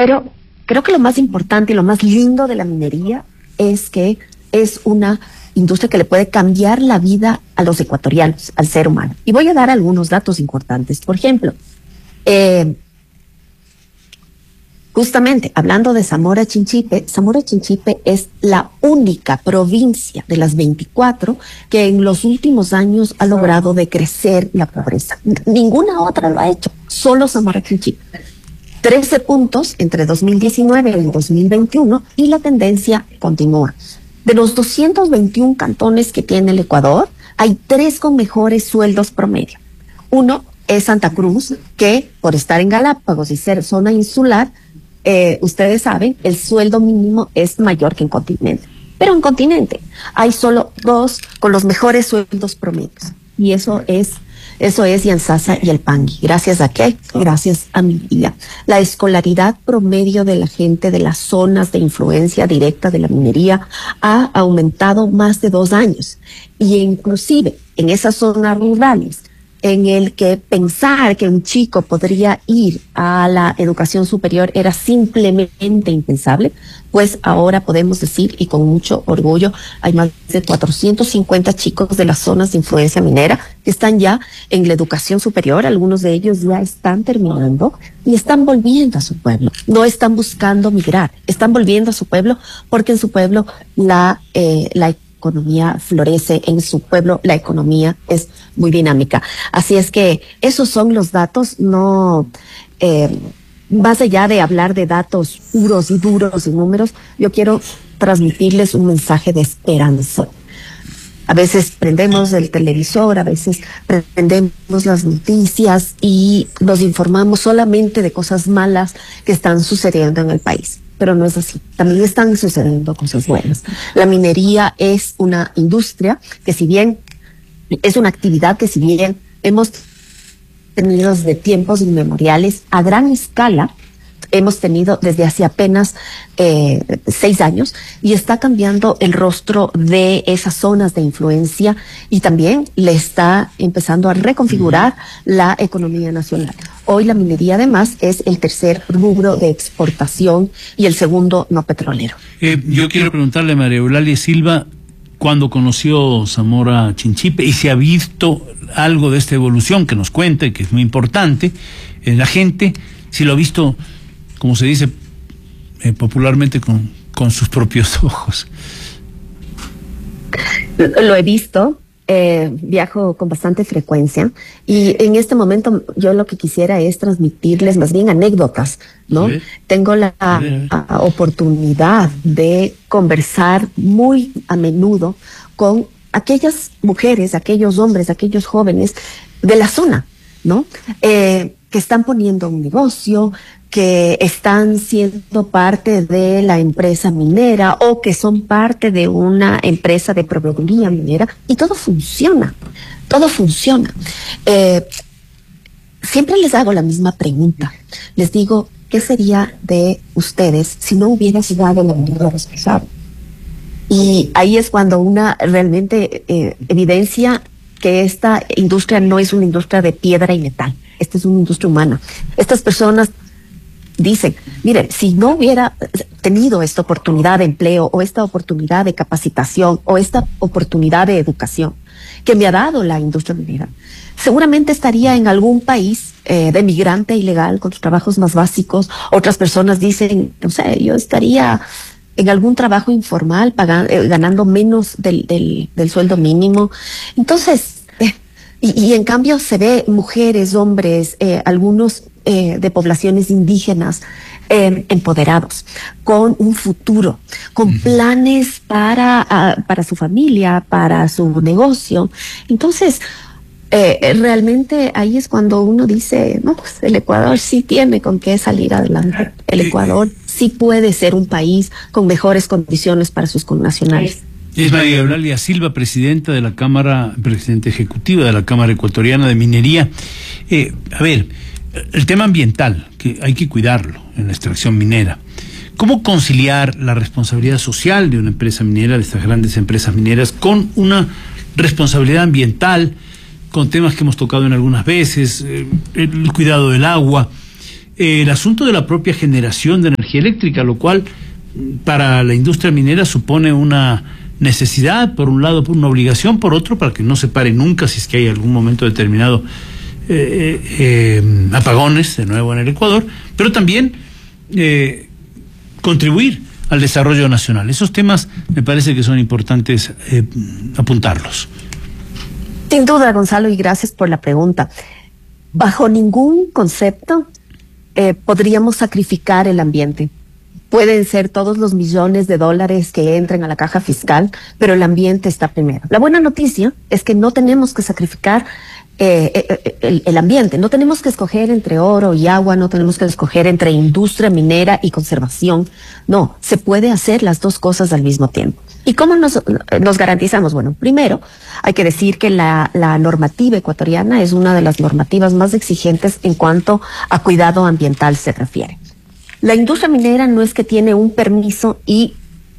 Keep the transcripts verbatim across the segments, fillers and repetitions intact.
Pero creo que lo más importante y lo más lindo de la minería es que es una industria que le puede cambiar la vida a los ecuatorianos, al ser humano. Y voy a dar algunos datos importantes. Por ejemplo, eh, justamente hablando de Zamora Chinchipe, Zamora Chinchipe es la única provincia de las veinticuatro que en los últimos años ha logrado decrecer la pobreza. Ninguna otra lo ha hecho, solo Zamora Chinchipe. trece puntos entre dos mil diecinueve y dos mil veintiuno y la tendencia continúa. De los doscientos veintiún cantones que tiene el Ecuador, hay tres con mejores sueldos promedio. Uno es Santa Cruz, que por estar en Galápagos y ser zona insular, eh, ustedes saben, el sueldo mínimo es mayor que en continente. Pero en continente hay solo dos con los mejores sueldos promedios. Y eso es Eso es Yanzasa y el Pangui. ¿Gracias a qué? Gracias a minería. La escolaridad promedio de la gente de las zonas de influencia directa de la minería ha aumentado más de dos años. Y inclusive en esas zonas rurales, en el que pensar que un chico podría ir a la educación superior era simplemente impensable, pues ahora podemos decir, y con mucho orgullo, hay más de cuatrocientos cincuenta chicos de las zonas de influencia minera que están ya en la educación superior. Algunos de ellos ya están terminando y están volviendo a su pueblo. No están buscando migrar, están volviendo a su pueblo porque en su pueblo la, eh, la economía florece, en su pueblo la economía es muy dinámica. Así es que esos son los datos, no eh, más allá de hablar de datos puros y duros y números, yo quiero transmitirles un mensaje de esperanza. A veces prendemos el televisor, a veces prendemos las noticias y nos informamos solamente de cosas malas que están sucediendo en el país. Pero no es así. También están sucediendo cosas buenas. La minería es una industria que si bien es una actividad que si bien hemos tenido desde tiempos inmemoriales a gran escala, hemos tenido desde hace apenas eh, seis años y está cambiando el rostro de esas zonas de influencia y también le está empezando a reconfigurar uh-huh. la economía nacional. Hoy la minería además es el tercer rubro de exportación y el segundo no petrolero. Eh, yo quiero preguntarle a María Eulalia Silva, ¿cuándo conoció Zamora Chinchipe y si ha visto algo de esta evolución que nos cuenta y que es muy importante en la gente, si lo ha visto, como se dice eh, popularmente, con, con sus propios ojos? Lo he visto, eh, viajo con bastante frecuencia y en este momento yo lo que quisiera es transmitirles más bien anécdotas, ¿no? ¿Sí? Tengo la a ver, a ver. A, oportunidad de conversar muy a menudo con aquellas mujeres, aquellos hombres, aquellos jóvenes de la zona, ¿no? Eh, que están poniendo un negocio, que están siendo parte de la empresa minera o que son parte de una empresa de proveeduría minera y todo funciona, todo funciona. Eh, siempre les hago la misma pregunta. Les digo, ¿qué sería de ustedes si no hubiera llegado la minería responsable? Y ahí es cuando una realmente eh, evidencia que esta industria no es una industria de piedra y metal. Esta es una industria humana. Estas personas dicen, mire, si no hubiera tenido esta oportunidad de empleo o esta oportunidad de capacitación o esta oportunidad de educación que me ha dado la industria minera, seguramente estaría en algún país eh, de migrante ilegal con sus trabajos más básicos. Otras personas dicen, no sé, yo estaría en algún trabajo informal pagando, eh, ganando menos del, del, del sueldo mínimo. Entonces, eh, y, y en cambio se ve mujeres, hombres, eh, algunos Eh, de poblaciones indígenas eh, empoderados, con un futuro, con uh-huh. planes para, uh, para su familia, para su negocio. Entonces, eh, realmente ahí es cuando uno dice, no, pues el Ecuador sí tiene con qué salir adelante. El Ecuador sí puede ser un país con mejores condiciones para sus connacionales. Es María Eulalia Silva, presidenta de la Cámara, presidenta ejecutiva de la Cámara Ecuatoriana de Minería. Eh, a ver, el tema ambiental, que hay que cuidarlo en la extracción minera. ¿Cómo conciliar la responsabilidad social de una empresa minera, de estas grandes empresas mineras, con una responsabilidad ambiental, con temas que hemos tocado en algunas veces, eh, el cuidado del agua? eh, el asunto de la propia generación de energía eléctrica, lo cual para la industria minera supone una necesidad, por un lado, por una obligación, por otro, para que no se pare nunca si es que hay algún momento determinado eh, eh, apagones de nuevo en el Ecuador, pero también eh, contribuir al desarrollo nacional. Esos temas me parece que son importantes eh, apuntarlos. Sin duda, Gonzalo, y gracias por la pregunta. Bajo ningún concepto eh, podríamos sacrificar el ambiente. Pueden ser todos los millones de dólares que entren a la caja fiscal, pero el ambiente está primero. La buena noticia es que no tenemos que sacrificar eh, eh, el, el ambiente, no tenemos que escoger entre oro y agua, no tenemos que escoger entre industria minera y conservación. No, se puede hacer las dos cosas al mismo tiempo. ¿Y cómo nos, nos garantizamos? Bueno, primero hay que decir que la, la normativa ecuatoriana es una de las normativas más exigentes en cuanto a cuidado ambiental se refiere. La industria minera no es que tiene un permiso y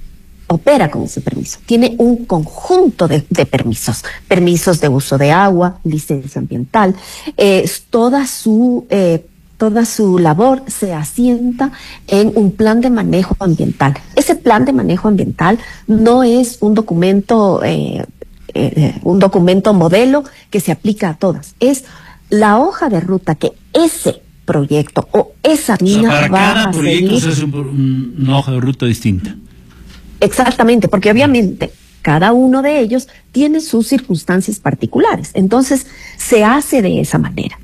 opera con ese permiso. Tiene un conjunto de, de permisos. Permisos de uso de agua, licencia ambiental. Eh, toda su, eh, toda su labor se asienta en un plan de manejo ambiental. Ese plan de manejo ambiental no es un documento, eh, eh, un documento modelo que se aplica a todas. Es la hoja de ruta que ese proyecto o esa mina, o sea, para va cada a proyecto seguir. se hace un, un, una hoja de ruta distinta. Exactamente, porque obviamente cada uno de ellos tiene sus circunstancias particulares. Entonces, se hace de esa manera.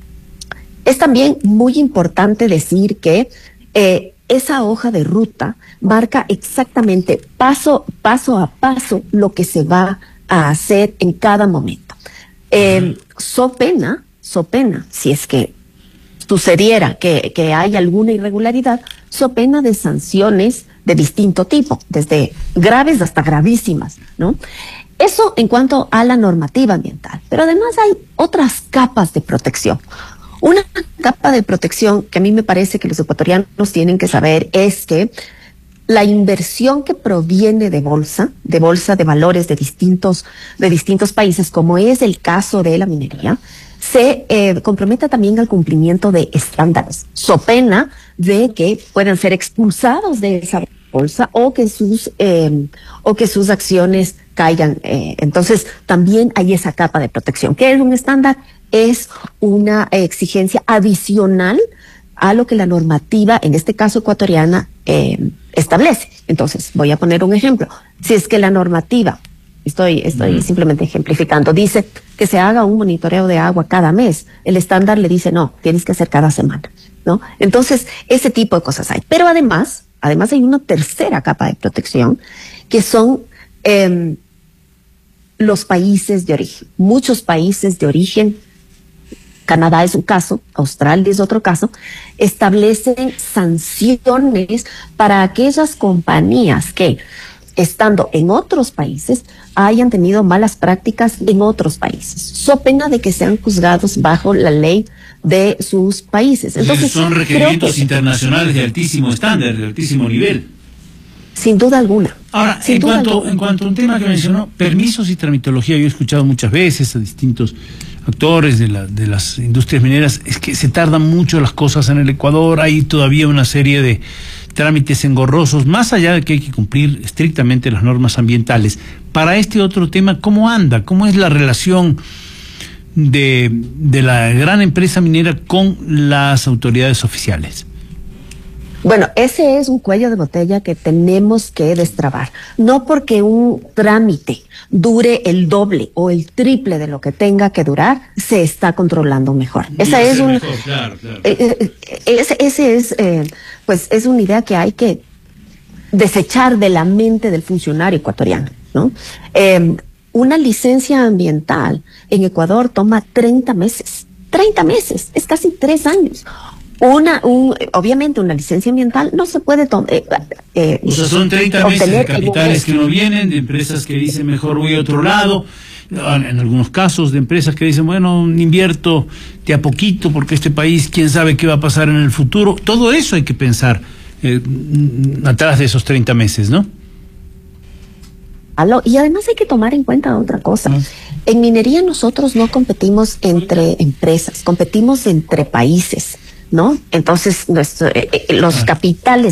Es también muy importante decir que eh, esa hoja de ruta marca exactamente paso, paso a paso lo que se va a hacer en cada momento. Eh, so pena, so pena, si es que sucediera que, que hay alguna irregularidad, so pena de sanciones de distinto tipo, desde graves hasta gravísimas, ¿no? Eso en cuanto a la normativa ambiental. Pero además hay otras capas de protección. Una capa de protección que a mí me parece que los ecuatorianos tienen que saber es que la inversión que proviene de bolsa, de bolsa de valores de distintos, de distintos países, como es el caso de la minería, se eh, comprometa también al cumplimiento de estándares, so pena de que puedan ser expulsados de esa bolsa o que sus eh, o que sus acciones caigan. Eh, entonces, también hay esa capa de protección. ¿Qué es un estándar? Es una exigencia adicional a lo que la normativa, en este caso ecuatoriana, eh, establece. Entonces, voy a poner un ejemplo. Si es que la normativa, estoy, estoy simplemente ejemplificando, dice que se haga un monitoreo de agua cada mes, el estándar le dice no, tienes que hacer cada semana, ¿no? Entonces, ese tipo de cosas hay. Pero además, además hay una tercera capa de protección, que son eh, los países de origen. Muchos países de origen, Canadá es un caso, Australia es otro caso, establecen sanciones para aquellas compañías que, estando en otros países, hayan tenido malas prácticas en otros países, so pena de que sean juzgados bajo la ley de sus países. Entonces, son requerimientos que, internacionales de altísimo estándar, de altísimo nivel. Sin duda alguna. Ahora, en cuanto, alguna. en cuanto a un tema que mencionó, permisos y tramitología, yo he escuchado muchas veces a distintos actores de, la, de las industrias mineras, es que se tardan mucho las cosas en el Ecuador, hay todavía una serie de trámites engorrosos, más allá de que hay que cumplir estrictamente las normas ambientales. Para este otro tema, ¿cómo anda? ¿Cómo es la relación de, de la gran empresa minera con las autoridades oficiales? Bueno, ese es un cuello de botella que tenemos que destrabar. No porque un trámite dure el doble o el triple de lo que tenga que durar, se está controlando mejor. Esa es un, mejor, claro, claro. Eh, ese, ese es, eh, pues, es una idea que hay que desechar de la mente del funcionario ecuatoriano, ¿no? Eh, una licencia ambiental en Ecuador toma treinta meses. treinta meses, es casi tres años. Una, un, obviamente una licencia ambiental no se puede tomar. Eh, eh, o sea, son treinta meses de capitales que no vienen, de empresas que dicen mejor voy a otro lado, en algunos casos de empresas que dicen, bueno, invierto de a poquito porque este país, quién sabe qué va a pasar en el futuro. Todo eso hay que pensar eh, atrás de esos treinta meses, ¿no? Y además hay que tomar en cuenta otra cosa. ¿Ah? En minería nosotros no competimos entre empresas, competimos entre países, ¿no? Entonces, nuestro, eh, eh, los capitales